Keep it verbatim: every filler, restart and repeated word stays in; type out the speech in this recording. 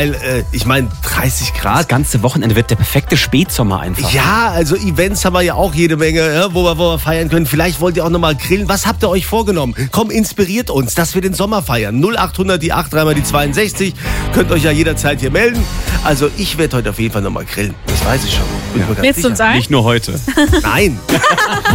Äh, ich meine, dreißig Grad. Das ganze Wochenende wird der perfekte Spätsommer einfach. Ja, also Events haben wir ja auch jede Menge, ja, wo, wir, wo wir feiern können. Vielleicht wollt ihr auch nochmal grillen. Was habt ihr euch vorgenommen? Komm, inspiriert uns, dass wir den Sommer feiern. null achthundert, die acht, dreimal die zweiundsechzig. Könnt euch ja jederzeit hier melden. Also ich werde heute auf jeden Fall nochmal grillen. Das weiß ich schon. Bin Ja. mir ganz Willst du sicher. uns sagen? Nicht nur heute. Nein.